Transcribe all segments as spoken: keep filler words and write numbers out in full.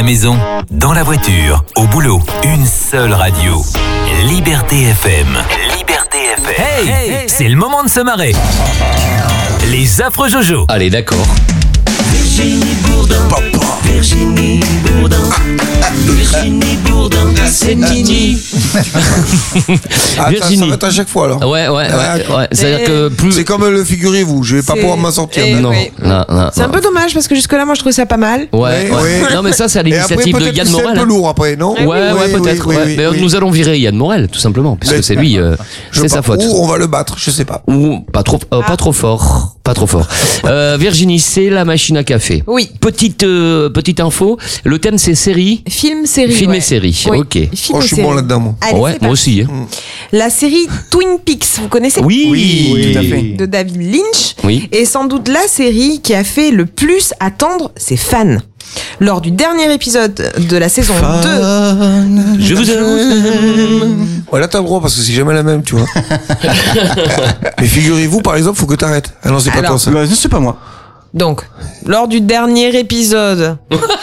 maison, dans la voiture, au boulot, une seule radio. Liberté F M. Liberté F M. Hey, hey, hey, c'est le moment de se marrer. Les affreux Jojo. Allez, d'accord. Virginie Bourdin, Papa. Virginie Bourdin, Virginie Bourdin, c'est Nini. Ah, Virginie. Ça va être à chaque fois alors. Ouais, ouais, ouais. ouais, ouais. C'est-à-dire que plus. C'est comme le figurez-vous, je vais pas C'est... pouvoir m'en sortir. Et non, oui. non, non. C'est un peu dommage parce que jusque-là, moi, je trouvais ça pas mal. Ouais, ouais. ouais. Non, mais ça, c'est à l'initiative après, de Yann Morel. C'est un peu lourd après, non? Ouais, ouais, ouais, peut-être. Oui, ouais. oui, mais oui. nous allons virer Yann Morel, tout simplement, puisque mais, c'est lui, euh, c'est sa faute. Ou on va le battre, je sais pas. Ou pas trop, euh, Ah. pas trop fort, pas trop fort. Euh, Virginie, c'est la machine à café. Oui. Petite, euh, petite info. Le thème, c'est série. Film, série. Film ouais. et série. Oui. Ok. Film Oh, et je suis série. bon là-dedans, moi. Allez, ouais, c'est moi parti. aussi. Hein. La série Twin Peaks, vous connaissez? Oui, Oui, tout à oui. fait. De David Lynch. Oui. Et sans doute la série qui a fait le plus attendre ses fans. Lors du dernier épisode de la saison deux. Je vous aime. Ouais, là t'as le droit parce que c'est jamais la même, tu vois. Mais figurez-vous, par exemple, faut que t'arrêtes. Ah non, c'est pas Alors. toi ça. Bah, c'est pas moi. Donc, lors du dernier épisode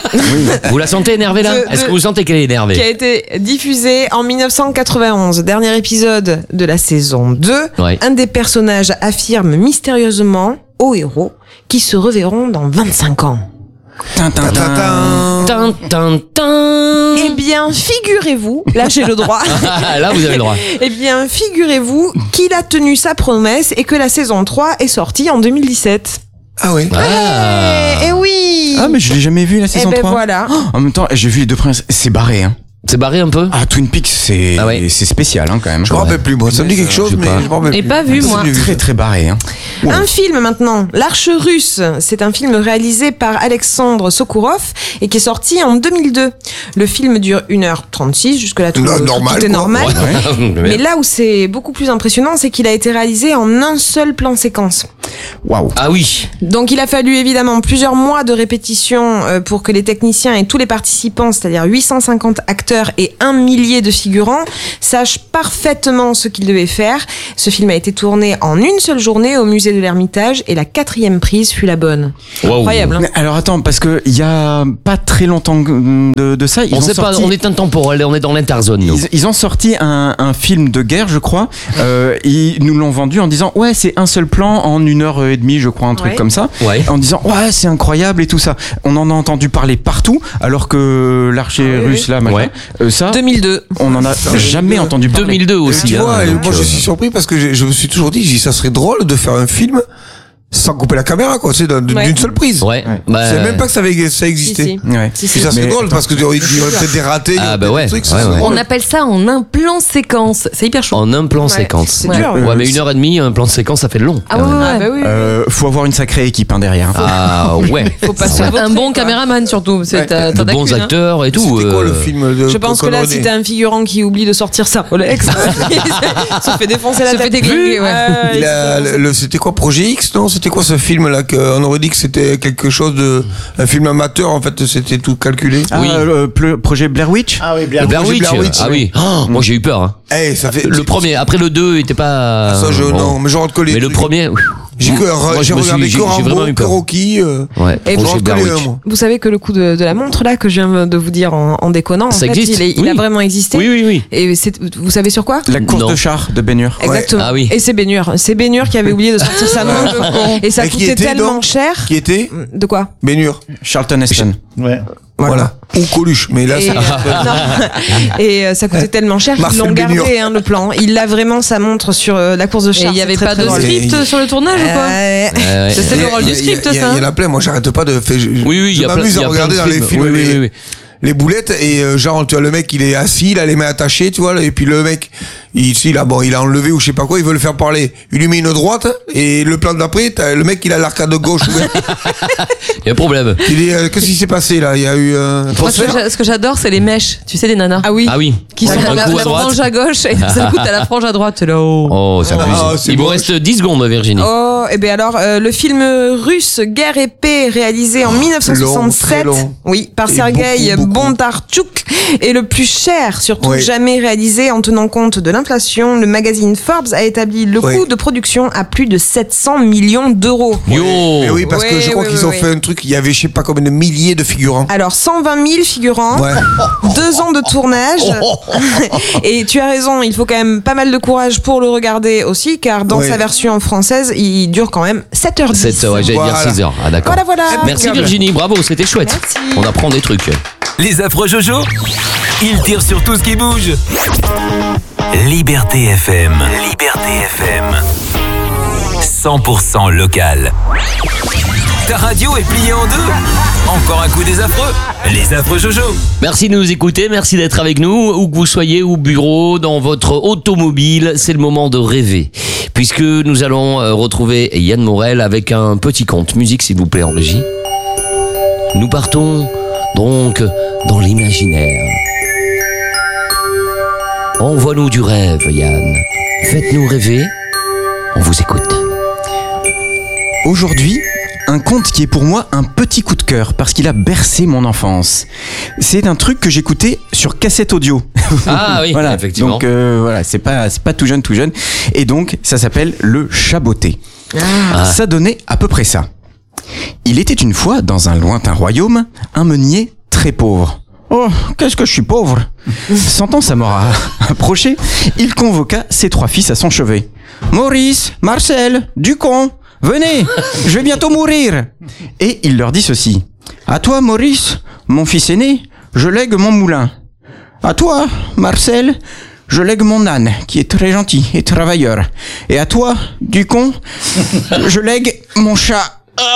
Vous la sentez énervée là? De- Est-ce de- que vous sentez qu'elle est énervée? qui a été diffusé en dix-neuf cent quatre-vingt-onze, dernier épisode de la saison deux, Ouais. un des personnages affirme mystérieusement aux héros qui se reverront dans vingt-cinq ans. Tintin. Tintin. Tin, tin, tin. Eh bien, figurez-vous, là j'ai le droit, Ah, là, vous avez le droit. eh bien, figurez-vous qu'il a tenu sa promesse et que la saison trois est sortie en deux mille dix-sept. Ah oui. Ah. Eh, eh oui. Ah, mais je l'ai jamais vu la Eh saison ben trois. voilà. Oh, en même temps, j'ai vu les deux princes. C'est barré, hein. C'est barré un peu? Ah, Twin Peaks, c'est Ah ouais. c'est spécial, hein, quand même. Je me rappelle plus, moi. Ça me dit quelque chose, sais mais pas. je me rappelle J'ai plus. pas vu, Ça, moi. je l'ai vu, Très, ça. très barré, hein. Un film maintenant, L'Arche russe. C'est un film réalisé par Alexandre Sokourov et qui est sorti en deux mille deux. Le film dure une heure trente-six, jusque-là tout, No- tout normal, est quoi. normal. Ouais. Mais là où c'est beaucoup plus impressionnant, c'est qu'il a été réalisé en un seul plan séquence. Waouh. Ah oui. Donc il a fallu évidemment plusieurs mois de répétition euh, pour que les techniciens et tous les participants, c'est-à-dire huit cent cinquante acteurs et un millier de figurants, sachent parfaitement ce qu'ils devaient faire. Ce film a été tourné en une seule journée au musée de l'Ermitage et la quatrième prise fut la bonne. Wow. Incroyable, hein. Mais alors attends, parce que il y a pas très longtemps de, de ça, ils On ont sait pas, sorti, on est intemporel, on est dans l'interzone, nous. ils, ils ont sorti un, un film de guerre, je crois. Euh, ils nous l'ont vendu en disant ouais, c'est un seul plan en une heure et demie, je crois, un truc Ouais. comme ça. Ouais. En disant ouais, c'est incroyable et tout ça. On en a entendu parler partout, alors que l'archer Ah oui, russe là, machin, Ouais. euh, ça, deux mille deux. on en a jamais entendu parler. deux mille deux Et aussi. tu hein, vois, et donc, moi je euh, suis surpris parce que je, je me suis toujours dit, j'ai dit, ça serait drôle de faire un film sans couper la caméra, quoi, c'est d'une Ouais. seule prise. Ouais. Bah, Je savais même pas que ça, avait, ça existait. Si, si. Ouais. Si, Et si. ça serait Mais- drôle parce qu'il y aurait, il y aurait peut-être des ratés, il y Ah, aurait bah peut-être ouais, des trucs, ça ouais, serait ouais. drôle. On appelle ça en un plan séquence. C'est hyper chaud. En un plan Ouais, séquence. c'est Ouais. dur. Ouais, Euh, mais une heure et demie, un plan de séquence, ça fait long. Ah ouais, quand même. ouais. Ah bah oui. Euh, faut avoir une sacrée équipe hein, derrière. Ah ouais. Faut pas Ah se ouais. vautrer, Un bon quoi. caméraman surtout. C'est Ouais. ta, De ta bons lacune, hein. acteurs et tout. C'était quoi euh, le film de Je pense que là, Connery si t'as un figurant qui oublie de sortir sa Rolex, il se fait défoncer la Se tête. fait déglinguer, ouais. Euh, Il a- le, le- c'était quoi, Projet X, non? C'était quoi ce film là qu'on aurait dit que c'était quelque chose de un film amateur, en fait c'était tout calculé. Ah, Oui. le ple- projet Blair Witch. Ah oui, Blair Blair Projet Witch. Blair Witch, Ah oui. Oh, moi j'ai eu peur. hein. Eh, ça fait Le premier, après le deux, il était pas. ça je bon. non, mais je rentre que les Mais le trucs. premier. ouf. J'ai que- Moi, j'ai je me suis- regardé j'ai- que j'ai vraiment Rambo, eu que peur. Rocky. euh, Ouais. Et je Projet rentre que Blair les Witch. un, moi. Vous savez que le coup de, de la montre là que je viens de vous dire en, en déconnant, en Ça fait, existe il, est- il Oui. a vraiment existé. Oui, oui, oui. Et c'est, vous savez sur quoi? La course Non. de char de Ben Hur. Exactement. Ah oui. Et c'est Bénur. C'est Bénur qui avait oublié de sortir sa montre. Et ça Et qui coûtait était, tellement donc cher. Qui était De quoi? Bénur. Charlton Heston. Ouais. Voilà. Ou Coluche, mais là Et, c'est euh, non. Et euh, ça coûtait tellement cher qu'ils Marcel l'ont Bénur. gardé, hein, le plan. Il a vraiment sa montre sur euh, la course de Et char. il n'y avait C'est très, pas très de drôle. script Et- sur le tournage ou quoi? Euh, Ouais, ouais. Ça, c'est le rôle du script, Il y, a- ça. il y en a plein, moi j'arrête pas de faire. Je, Oui, oui, il je y a plein- m'amuse il y à a plein regarder de dans les films. films Oui, oui, les, oui, oui. les boulettes et euh, genre tu vois le mec il est assis, il a les mains attachées, tu vois, là, et puis le mec il, il a bon il a enlevé ou je sais pas quoi, il veut le faire parler. Il lui met une droite et le plan d'après, t'as le mec il a l'arcade de gauche ouverte. Il y a un problème. Il dit euh, qu'est-ce qui s'est passé là? Il y a eu euh, un Moi, ce transfert. que j'a- ce que j'adore, c'est les mèches. Tu sais, les nanas. Ah oui. Ah oui. Qui sont Un la, coup la à droite. frange à gauche et ça coûte à la frange à droite. T'es là, oh. Oh, ça abuse. Ah, c'est Il vous moche. reste dix secondes, Virginie. Oh, et bien alors, euh, le film russe Guerre et paix, réalisé en mille neuf cent soixante-sept, long, très long. oui, par Et Sergei beaucoup, beaucoup Bondarchuk est le plus cher, surtout Oui. jamais réalisé en tenant compte de l'inflation. Le magazine Forbes a établi le Oui. coût de production à plus de sept cents millions d'euros. Yo. Mais oui, parce que Oui, je crois oui, qu'ils oui, ont oui. fait un truc, il y avait je sais pas combien de milliers de figurants. Alors cent vingt mille figurants, Ouais. deux ans de tournage. Et tu as raison, il faut quand même pas mal de courage pour le regarder aussi, car dans Ouais. sa version française, il dure quand même sept heures dix. sept, ouais, j'allais Voilà. dire six heures. Ah, d'accord. Voilà, voilà. Merci Virginie, bravo, c'était chouette. Merci. On apprend des trucs. Les affreux Jojo, ils tirent sur tout ce qui bouge. Liberté F M. Liberté F M. cent pour cent local. Ta radio est pliée en deux. Encore un coup des affreux. Les affreux Jojo. Merci de nous écouter, merci d'être avec nous, où que vous soyez, au bureau, dans votre automobile, c'est le moment de rêver. Puisque nous allons euh, retrouver Yann Morel avec un petit conte. Musique s'il vous plaît en régie. Nous partons donc dans l'imaginaire. Envoie-nous du rêve, Yann. Faites-nous rêver, on vous écoute. Aujourd'hui, un conte qui est pour moi un petit coup de cœur parce qu'il a bercé mon enfance. C'est un truc que j'écoutais sur cassette audio. Ah oui, voilà. effectivement. Donc euh, voilà, c'est pas c'est pas tout jeune tout jeune. Et donc ça s'appelle le chat botté. Ah. Ça donnait à peu près ça. Il était une fois dans un lointain royaume un meunier très pauvre. Oh, qu'est-ce que je suis pauvre. Sentant sa mort approcher, il convoqua ses trois fils à son chevet. Maurice, Marcel, Ducon, venez, je vais bientôt mourir. Et il leur dit ceci. À toi, Maurice, mon fils aîné, je lègue mon moulin. À toi, Marcel, je lègue mon âne, qui est très gentil et travailleur. Et à toi, Ducon, je lègue mon chat.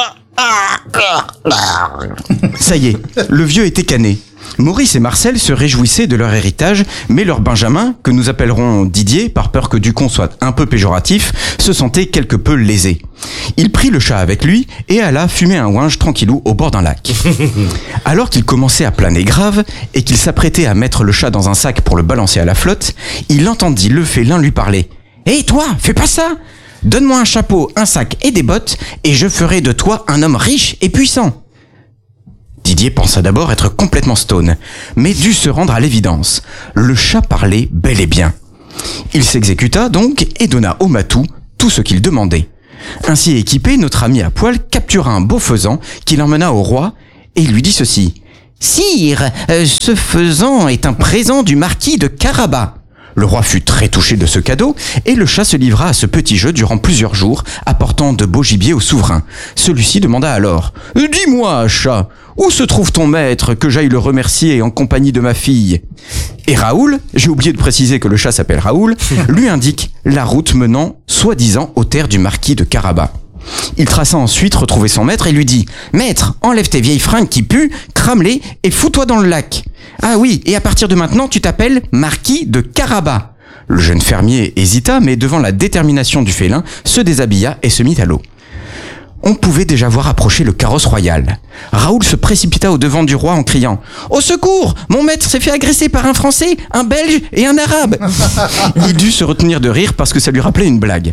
Ça y est, le vieux était cané. Maurice et Marcel se réjouissaient de leur héritage, mais leur Benjamin, que nous appellerons Didier, par peur que Ducon soit un peu péjoratif, se sentait quelque peu lésé. Il prit le chat avec lui et alla fumer un ouinge tranquillou au bord d'un lac. Alors qu'il commençait à planer grave et qu'il s'apprêtait à mettre le chat dans un sac pour le balancer à la flotte, il entendit le félin lui parler. « Hé toi, fais pas ça! Donne-moi un chapeau, un sac et des bottes, et je ferai de toi un homme riche et puissant. » Didier pensa d'abord être complètement stone, mais dut se rendre à l'évidence. Le chat parlait bel et bien. Il s'exécuta donc et donna au matou tout ce qu'il demandait. Ainsi équipé, notre ami à poil captura un beau faisan qu'il emmena au roi et il lui dit ceci. « Sire, euh, ce faisan est un présent du marquis de Carabas. » Le roi fut très touché de ce cadeau et le chat se livra à ce petit jeu durant plusieurs jours, apportant de beaux gibiers au souverain. Celui-ci demanda alors « Dis-moi, chat, où se trouve ton maître que j'aille le remercier en compagnie de ma fille ?» Et Raoul, j'ai oublié de préciser que le chat s'appelle Raoul, lui indique la route menant, soi-disant, aux terres du marquis de Carabas. Il traça ensuite retrouver son maître et lui dit « Maître, enlève tes vieilles fringues qui puent, crame-les et fous-toi dans le lac. Ah oui, et à partir de maintenant, tu t'appelles Marquis de Carabas. » Le jeune fermier hésita, mais devant la détermination du félin, se déshabilla et se mit à l'eau. On pouvait déjà voir approcher le carrosse royal. Raoul se précipita au devant du roi en criant « Au secours! Mon maître s'est fait agresser par un Français, un Belge et un Arabe !» Il dut se retenir de rire parce que ça lui rappelait une blague.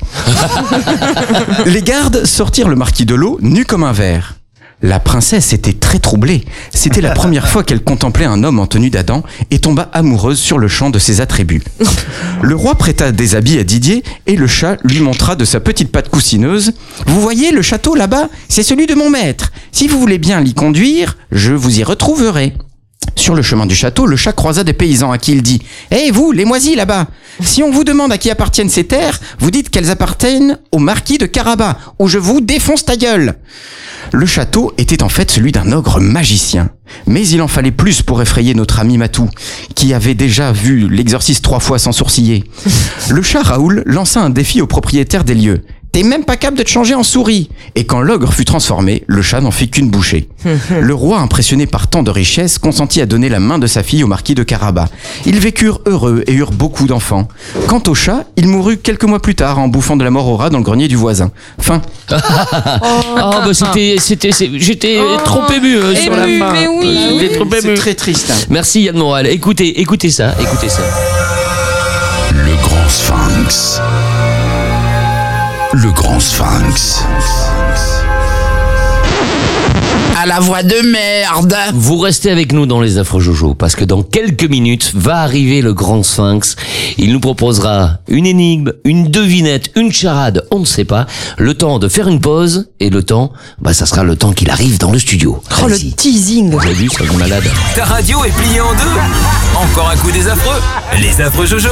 Les gardes sortirent le marquis de l'eau, nu comme un verre. La princesse était très troublée. C'était la première fois qu'elle contemplait un homme en tenue d'Adam et tomba amoureuse sur le champ de ses attributs. Le roi prêta des habits à Didier et le chat lui montra de sa petite patte coussineuse. « Vous voyez le château là-bas? C'est celui de mon maître. Si vous voulez bien l'y conduire, je vous y retrouverai. » Sur le chemin du château, le chat croisa des paysans à qui il dit « Hé, vous, les moisis là-bas, si on vous demande à qui appartiennent ces terres, vous dites qu'elles appartiennent au marquis de Carabas, ou je vous défonce ta gueule !» Le château était en fait celui d'un ogre magicien. Mais il en fallait plus pour effrayer notre ami Matou, qui avait déjà vu l'exorciste trois fois sans sourciller. Le chat Raoul lança un défi au propriétaire des lieux. « T'es même pas capable de te changer en souris !» Et quand l'ogre fut transformé, le chat n'en fit qu'une bouchée. Le roi, impressionné par tant de richesses, consentit à donner la main de sa fille au marquis de Carabas. Ils vécurent heureux et eurent beaucoup d'enfants. Quant au chat, il mourut quelques mois plus tard en bouffant de la mort au rat dans le grenier du voisin. Fin. Oh, bah c'était, c'était, c'est- j'étais Oh, trop ému euh, sur la ému, fin. mais oui. Euh, J'étais trop C'est ému. très triste. hein. Merci Yann Morel. Écoutez, écoutez ça, écoutez ça. Le grand sphinx. Le grand sphinx. a la voix de merde. Vous restez avec nous dans les affreux Jojo, parce que dans quelques minutes va arriver le grand Sphinx. Il nous proposera une énigme, une devinette, une charade, on ne sait pas. Le temps de faire une pause, et le temps, bah ça sera le temps qu'il arrive dans le studio. Oh, le Allez-y. teasing. Vous avez vu, ça est malade. Ta radio est pliée en deux. Encore un coup des affreux. Les affreux Jojo.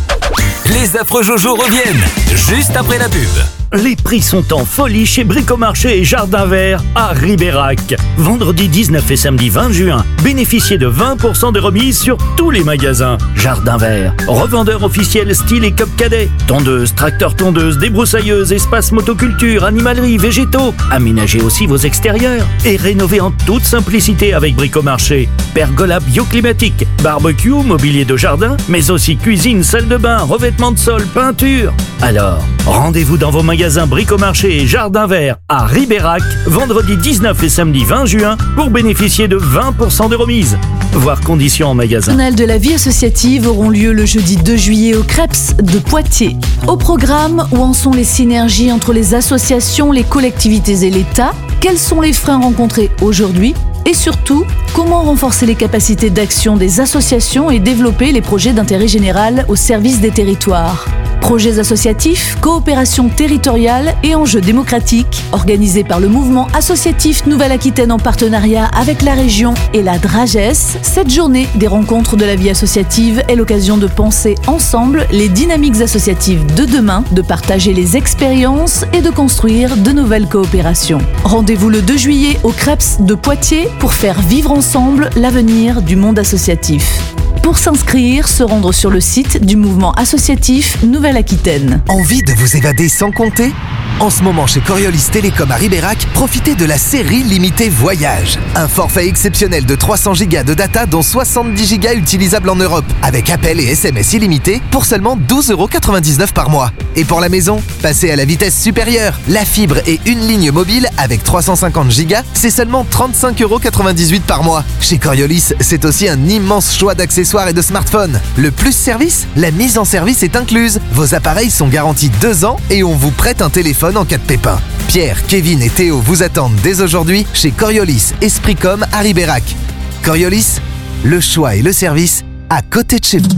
Les affreux Jojo reviennent juste après la pub. Les prix sont en folie chez Bricomarché et Jardin Vert à Ribérac. Vendredi dix-neuf et samedi vingt juin, bénéficiez de vingt pour cent de remise sur tous les magasins. Jardin Vert, revendeur officiel style et Cup Cadet. Tondeuse, tracteur tondeuse, débroussailleuse, espace motoculture, animalerie, végétaux. Aménagez aussi vos extérieurs et rénovez en toute simplicité avec Bricomarché. Pergola bioclimatique, barbecue, mobilier de jardin, mais aussi cuisine, salle de bain, revêtement de sol, peinture. Alors, rendez-vous dans vos magasins Bricomarché et Jardin Vert à Ribérac, vendredi dix-neuf et samedi vingt juin, pour bénéficier de vingt pour cent de remise. Voir conditions en magasin. Journal de la vie associative auront lieu le jeudi deux juillet au Creps de Poitiers. Au programme, où en sont les synergies entre les associations, les collectivités et l'État? Quels sont les freins rencontrés aujourd'hui? Et surtout, comment renforcer les capacités d'action des associations et développer les projets d'intérêt général au service des territoires? Projets associatifs, coopération territoriale et enjeux démocratiques, organisés par le mouvement associatif Nouvelle-Aquitaine en partenariat avec la région et la Drages. Cette journée des rencontres de la vie associative est l'occasion de penser ensemble les dynamiques associatives de demain, de partager les expériences et de construire de nouvelles coopérations. Rendez-vous le deux juillet au Creps de Poitiers pour faire vivre ensemble l'avenir du monde associatif. Pour s'inscrire, se rendre sur le site du mouvement associatif Nouvelle-Aquitaine. Envie de vous évader sans compter ? En ce moment, chez Coriolis Télécom à Ribérac, profitez de la série limitée Voyage. Un forfait exceptionnel de trois cents gigas de data, dont soixante-dix gigas utilisables en Europe, avec appels et S M S illimités pour seulement douze euros quatre-vingt-dix-neuf par mois. Et pour la maison, passez à la vitesse supérieure. La fibre et une ligne mobile avec trois cent cinquante gigas, c'est seulement trente-cinq euros quatre-vingt-dix-huit par mois. Chez Coriolis, c'est aussi un immense choix d'accessoires et de smartphones. Le plus service, la mise en service est incluse. Vos appareils sont garantis deux ans et on vous prête un téléphone en cas de pépin. Pierre, Kevin et Théo vous attendent dès aujourd'hui chez Coriolis Espricom à Ribérac. Coriolis, le choix et le service à côté de chez vous.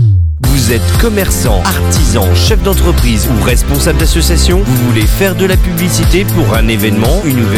Vous êtes commerçant, artisan, chef d'entreprise ou responsable d'association, vous voulez faire de la publicité pour un événement, une ouverture